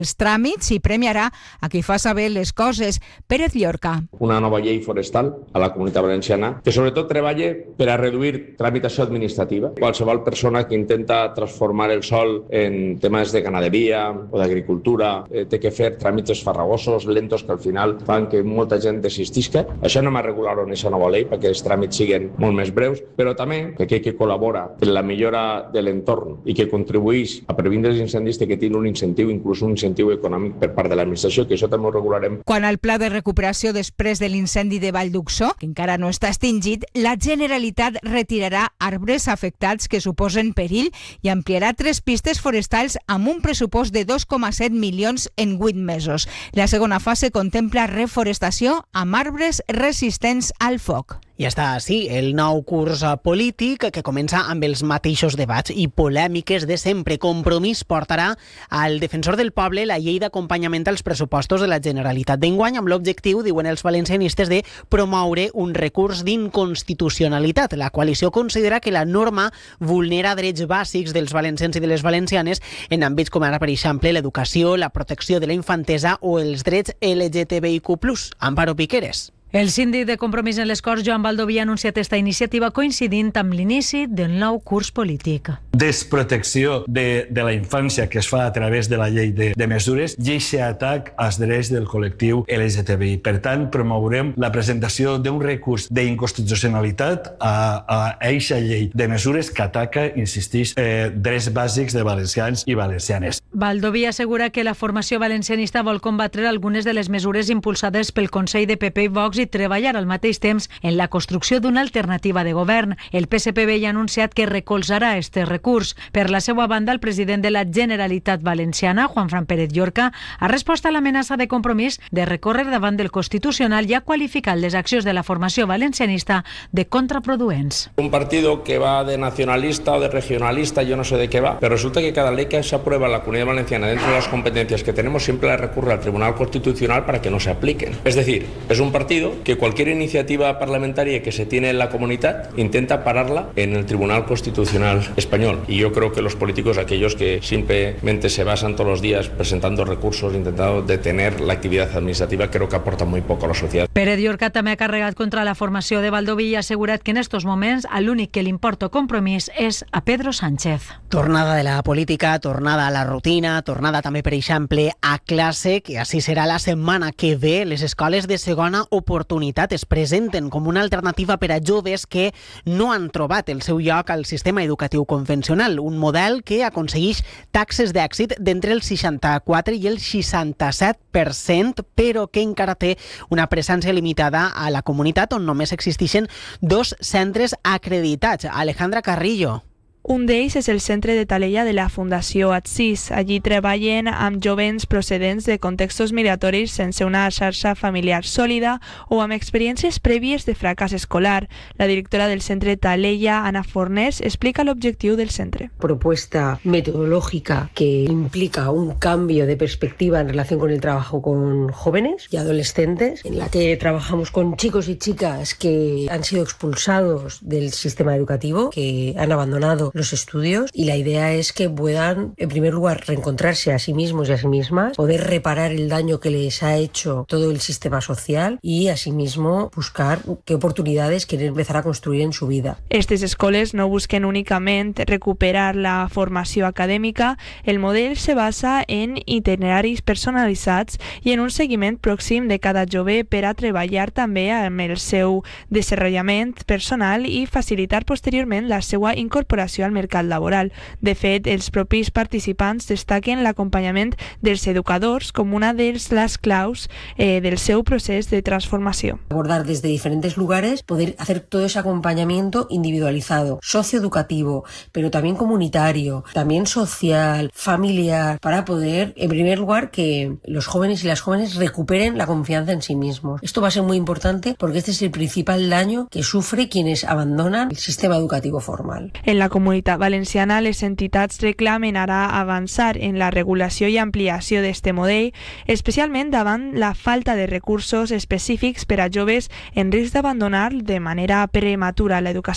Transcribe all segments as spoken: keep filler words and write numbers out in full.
els tràmits i premiarà a qui fa saber les coses. Pérez Llorca. Una nova llei forestal a la Comunitat Valenciana que sobretot treballa per a reduir tramitació administrativa. Qualsevol persona que intenta transformar el sòl en temes de ganaderia o d'agricultura eh, té que fer tràmits farragosos, lentos, que al final fan que molta gent desistisca. Això no m'ha regulat en aquesta nova llei perquè els tràmits siguin molt més breus, però també que aquell que col·labora en la millora de l'entorn i que contribueix a previndre els incendis té que tenir un incentiu, inclús un incentiu econòmic per part de l'administració, que això també ho regularem. Quan al pla de recuperació després de l'incendi de Vall d'Uxó, que encara no està extingit, la Generalitat retirarà arbres afectats que suposen perill i ampliarà tres pistes forestals amb un pressupost de dos coma set milions en vuit mesos. La segona fase contempla reforestació amb arbres resistents al foc. I està així el nou curs polític que comença amb els mateixos debats i polèmiques de sempre. Compromís portarà al defensor del poble la llei d'acompanyament als pressupostos de la Generalitat d'enguany amb l'objectiu, diuen els valencianistes, de promoure un recurs d'inconstitucionalitat. La coalició considera que la norma vulnera drets bàsics dels valencians i de les valencianes en àmbits com ara, per exemple, l'educació, la protecció de la infantesa o els drets L G T B I Q plus. Amparo Piqueres. El síndic de Compromís en les Corts, Joan Baldoví, ha anunciat esta iniciativa coincidint amb l'inici del nou curs polític. Desprotecció de, de la infància que es fa a través de la llei de, de mesures i aquest atac als drets del col·lectiu L G T B I. Per tant, promourem la presentació d'un recurs d'inconstitucionalitat a, a aquesta llei de mesures que ataca, insistix, eh, drets bàsics de valencians i valencianes. Baldoví assegura que la formació valencianista vol combatre algunes de les mesures impulsades pel Consell de P P i Vox i treballar al mateix temps en la construcció d'una alternativa de govern. El P S P B ja ha anunciat que recolzarà este recurs. Per la seva banda, el president de la Generalitat Valenciana, Juanfran Pérez Llorca, ha respost a l'amenaça de Compromís de recórrer davant del Constitucional i ha qualificat les accions de la formació valencianista de contraproduents. Un partido que va de nacionalista o de regionalista, yo no sé de qué va, pero resulta que cada ley que se aprueba en la Comunidad Valenciana dentro de las competencias que tenemos siempre la recurre al Tribunal Constitucional para que no se apliquen. Es decir, es un partido que cualquier iniciativa parlamentaria que se tiene en la comunidad intenta pararla en el Tribunal Constitucional español. Y yo creo que los políticos, aquellos que simplemente se basan todos los días presentando recursos, intentando detener la actividad administrativa, creo que aportan muy poco a la sociedad. Pérez Llorca també ha carregat contra la formació de Baldoví i ha assegurat que en estos moments a l'únic que li importa Compromís és a Pedro Sánchez. Tornada de la política, tornada a la rutina, tornada també, per exemple, a classe, que així serà la setmana que ve. Les escoles de segona oportunitat es presenten com una alternativa per a joves que no han trobat el seu lloc al sistema educatiu convencional, un model que aconsegueix taxes d'èxit d'entre el seixanta-quatre i el seixanta-set per cent, però que encara té una presència limitada a la comunitat on només existeixen dos centres acreditats. Alejandra Carrillo. Un d'ells és el centre de Taleia de la Fundació Atsís. Allí treballen amb jovents procedents de contextos migratoris sense una xarxa familiar sòlida o amb experiències prèvies de fracàs escolar. La directora del centre Taleia, Ana Fornés, explica l'objectiu del centre. Propuesta metodológica que implica un cambio de perspectiva en relación con el trabajo con jóvenes y adolescentes, en la que trabajamos con chicos y chicas que han sido expulsados del sistema educativo, que han abandonado los estudios, y la idea es que puedan, en primer lugar, reencontrarse a sí mismos y a sí mismas, poder reparar el daño que les ha hecho todo el sistema social y, asimismo, buscar qué oportunidades quieren empezar a construir en su vida. Estes escoles no busquen únicament recuperar la formació acadèmica. El model se basa en itineraris personalitzats i en un seguiment pròxim de cada jove per a treballar també amb el seu desenvolupament personal i facilitar posteriorment la seva incorporació al mercat laboral. De fet, els propis participants destaquen l'acompanyament dels educadors com una de les claus eh, del seu procés de transformació. Abordar desde diferentes lugares, poder hacer todo ese acompañamiento individualizado, socioeducativo, pero también comunitario, también social, familiar, para poder, en primer lugar, que los jóvenes y las jóvenes recuperen la confianza en sí mismos. Esto va a ser muy importante porque este es el principal daño que sufre quienes abandonan el sistema educativo formal. En la comunitat valenciana, les entitats reclamen ara avançar en la regulació i ampliació d'este model, especialment davant la falta de recursos específics per a joves en risc d'abandonar de manera prematura l'educació.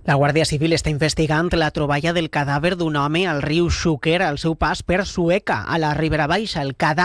La Guàrdia Civil està investigant la troballa del cadàver d'un home al riu Xúquer al seu pas per Sueca, a la Ribera Baixa. El cadàver